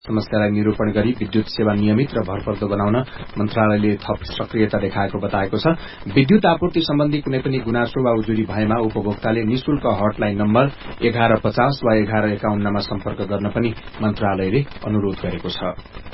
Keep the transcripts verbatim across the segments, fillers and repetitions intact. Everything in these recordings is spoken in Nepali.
समस्यालाई निरूपण गरी विद्युत सेवा नियमित र भरपर्दो बनाउन मन्त्रालयले थप सक्रियता देखाएको बताएको छ। विद्युत आपूर्ति सम्बन्धी कुनै पनि गुनासो वा उजुरी भएमा उपभोक्ताले निशुल्क हटलाइन नम्बर एघार पचास वा एघार एकाउन्नमा सम्पर्क गर्न पनि मन्त्रालयले अनुरोध गरेको छ।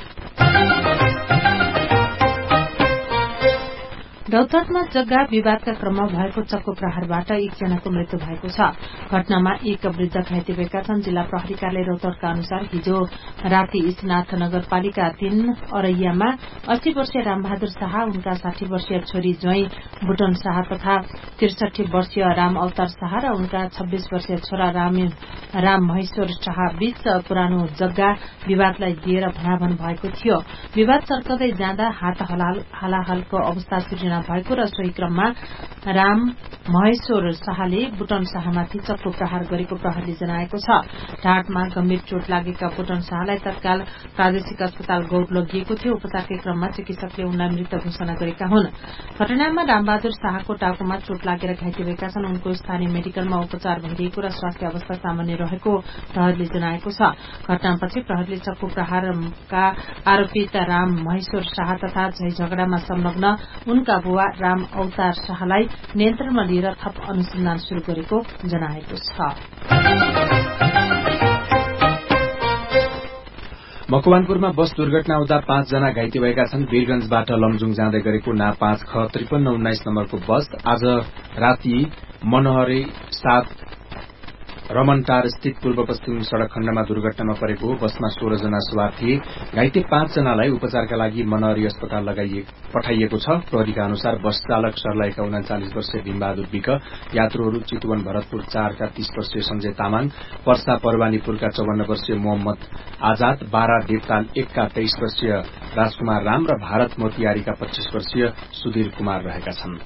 रौतहटमा जग्गा विवादका क्रममा भएको चक्कु प्रहारबाट एकजनाको मृत्यु भएको छ। घटनामा एक वृद्ध घाइते भएका छन्। जिल्ला प्रहरी कार्यालय रौतहटका अनुसार हिजो राति इस्टनाथ नगरपालिका तीन अरैयामा अस्सी वर्षीय रामबहादुर शाह, उनका साठी वर्षीय छोरी ज्वाइँ बुटन शाह तथा त्रिसठी वर्षीय राम अवतार शाह र उनका छब्बीस वर्षीय छोरा राम राम महेश्वर शाह बीच पुरानो जग्गा विवादलाई लिएर भनाभन भएको थियो। विवाद चर्कदै जाँदा हात हालाहालको अवस्था सृजना भएको र सोही क्रममा राम महेश्वर शाहले बुटन शाहमाथि चक्कु प्रहार गरेको प्रहरीले जनाएको छ। ढाडमा गम्भीर चोट लागेका बुटन शाहलाई तत्काल प्रादेशिक अस्पताल गौर लगिएको थियो। उपचारकै क्रममा चिकित्सकले उनलाई मृत घोषणा गरेका हुन्। घटनामा रामबहादुर शाहको टाउकोमा चोट लागेर घाइते भएका छन्। उनको स्थानीय मेडिकलमा उपचार भइरहेको र स्वास्थ्य अवस्था सामान्य रहेको प्रहरीले जनाएको छ। घटनापछि प्रहरीले चक्कु प्रहारका आरोपित राम महेश्वर शाह तथा झैझगडामा संलग्न उनका बुवा राम अवतार शाहलाई नियन्त्रणमा लिएर थप अनुसन्धान शुरू गरेको जनाएको छ। मकवानपुरमा बस दुर्घटना हुँदा पाँचजना घाइते भएका छन्। वीरगंजबाट लमजुङ जाँदै गरेको ना पाँच ख त्रिपन्न उन्नाइस नम्बरको बस आज राति मनोहरी सात रमनटार स्थित पूर्व पश्चिम सड़क खण्डमा दुर्घटनामा परेको हो। बसमा सोह्र जना सवार थिए। घाइते पाँचजनालाई उपचारका लागि मनहरी अस्पताल पठाइएको छ। प्रहरीका अनुसार बस चालक सर्लाहीका उनाचालिस वर्षीय भीमबहादुर विक, यात्रुहरू चितवन भरतपुर चारका तीस वर्षीय संजय तामाङ, पर्सा परवानीपुरका चौवन्न वर्षीय मोहम्मद आजाद, बारा देवताल एकका तेइस वर्षीय राजकुमार राम र भारत मोतियारीका पच्चीस वर्षीय सुधीर कुमार रहेका छन्।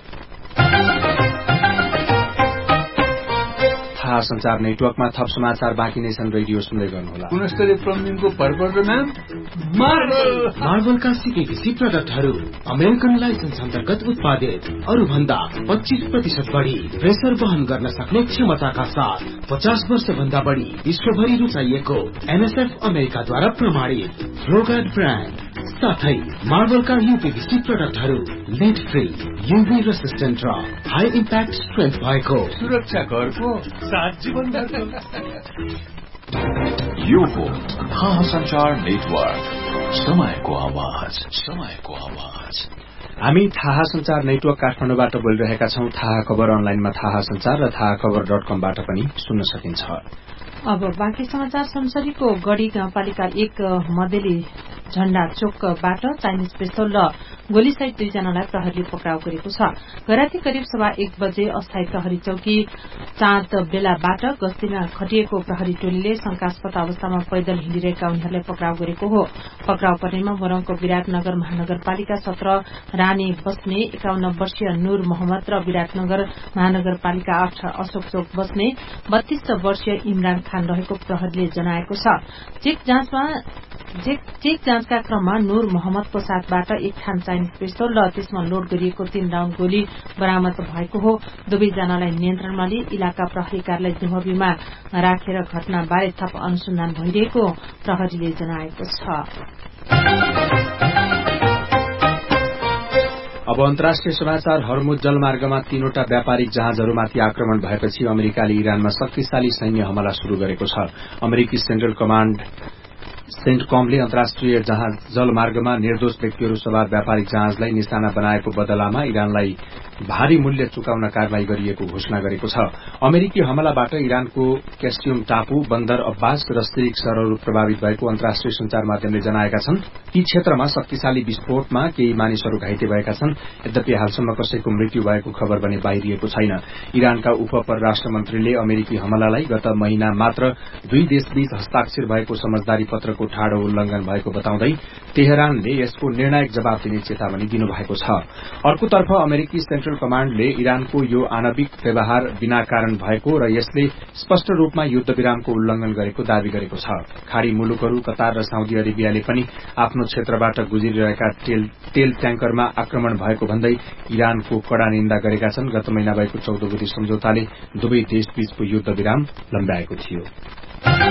थाहा संचार नेटवर्कमा थप समाचार बाँकी नै छन्। रेडियो सुन्दै गर्नुहोला। गुणस्तरीय प्लम्बिङको भरपर्दो नाम मार्बल। मार्बलका सिकेकिसी प्रडक्टहरू अमेरिकन लाइसेन्स अन्तर्गत उत्पादित, अरू भन्दा पच्चीस प्रतिशत बढ़ी प्रेसर वहन गर्न सक्ने क्षमताका साथ पचास वर्ष भन्दा बढ़ी विश्वभरि रुचाइएको एनएसएफ अमेरिकाद्वारा प्रमाणित फ्लोगार्ड ब्रान्ड साथै मार्बलका यूपीवीसी प्रडक्टहरू लिड फ्री, यूभी रेसिस्टेन्ट र हाई इम्प्याक्ट स्ट्रेन्थ भएको सुरक्षा घरको साथ जीवनभरको। यो हो थाहा संचार नेटवर्क, समयको आवाज, समयको आवाज। हामी थाहा संचार नेटवर्क काठमाडौँबाट बोलिरहेका छौं। थाहा खबर अनलाइनमा थाहा संचार र थाहा खबर डट कमबाट पनि सुन्न सकिन्छ। अब बाँकी समाचार। संसदीको गढ़ी गाउँपालिका एक मधेली झण्डा चोकबाट चाइनिज पिस्तौल र गोलीसहित दुईजनालाई प्रहरीले पक्राउ गरेको छ। गैराती करिब सवा एक बजे अस्थायी प्रहरी चौकी चाँद बेलाबाट गस्तीमा खटिएको प्रहरी टोलीले शंकास्पद अवस्थामा पैदल हिँडिरहेका उनीहरूलाई पक्राउ गरेको हो। पक्राउ पर्नेमा मोरङको विराटनगर महानगरपालिका सत्र रानी बस्ने एकाउन्न वर्षीय नूर मोहम्मद र विराटनगर महानगरपालिका आठ अशोक चोक बस्ने बत्तीस वर्षीय इमरान खान रहेको प्रहरीले जनाएको छ। चेक जाँचमा चेक जाँचका क्रममा नूर मोहम्मदको साथबाट एक थान चाइनिज पिस्तौल र त्यसमा लोड गरिएको तीन राउण्ड गोली बरामद भएको हो। दुवैजनालाई नियन्त्रणमा लिई इलाका प्रहरी कार्यालय दुहबीमा राखेर घटनाबारे थप अनुसन्धान भइरहेको प्रहरीले जनाएको छ। अब अन्तर्राष्ट्रिय समाचार। हर्मुज जलमार्गमा तीनवटा व्यापारिक जहाजहरूमाथि आक्रमण भएपछि अमेरिकाले इरानमा शक्तिशाली सैन्य हमला शुरू गरेको छ। अमेरिकी सेन्ट्रल कमाण्ड सेन्टकमले अन्तर्राष्ट्रिय जलमार्गमा निर्दोष व्यक्तिहरू सवार व्यापारिक जहाजलाई निशाना बनाएको बदलामा इरानलाई भारी मूल्य चुकाउन कारवाही गरिएको घोषणा गरेको छ। अमेरिकी हमलाबाट इरानको क्यास्टियम टापु, बन्दर अब्बास र सिरिक शहरहरू प्रभावित भएको अन्तर्राष्ट्रिय संचार माध्यमले जनाएका छन्। ती क्षेत्रमा शक्तिशाली विस्फोटमा केही मानिसहरू घाइते भएका छन्। यद्यपि हालसम्म कसैको मृत्यु भएको खबर भने बाहिरिएको छैन। इरानका उप परराष्ट्र मन्त्रीले अमेरिकी हमलालाई गत महिना मात्र दुई देशबीच हस्ताक्षर भएको समझदारी पत्रको ठाडो उल्लंघन भएको बताउँदै तेहरानले यसको निर्णायक जवाब दिने चेतावनी दिनुभएको छ। अर्कोतर्फ अमेरिकी सेन्ट्रल कमाण्डले इरानको यो आणविक व्यवहार बिना कारण भएको र यसले स्पष्ट रूपमा युद्धविरामको उल्लंघन गरेको दावी गरेको छ। खाड़ी मुलुकहरू कतार र साउदी अरेबियाले पनि आफ्नो क्षेत्रबाट गुज्रिरहेका तेल, तेल ट्याङ्करमा आक्रमण भएको भन्दै इरानको कड़ा निन्दा गरेका छन्। गत महिना भएको चौध बुँदे सम्झौताले दुवै देशबीचको युद्धविराम लम्ब्याएको थियो।